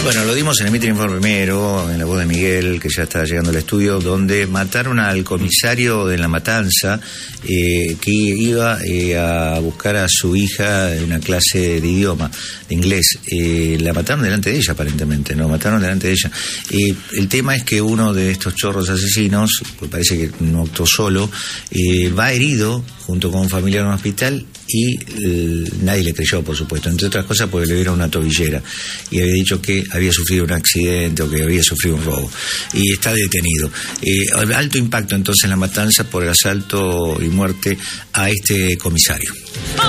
Bueno, lo dimos en el Mitre Informe primero, en la voz de Miguel, que ya está llegando al estudio, donde mataron al comisario de La Matanza, que iba a buscar a su hija en una clase de idioma, de inglés. La mataron delante de ella, aparentemente, ¿no? Mataron delante de ella. El tema es que uno de estos chorros asesinos, pues parece que no actuó solo, va herido junto con un familiar en un hospital y nadie le creyó, por supuesto, entre otras cosas porque le vieron una tobillera y había dicho que había sufrido un accidente o que había sufrido un robo y está detenido. Alto impacto entonces en La Matanza por el asalto y muerte a este comisario.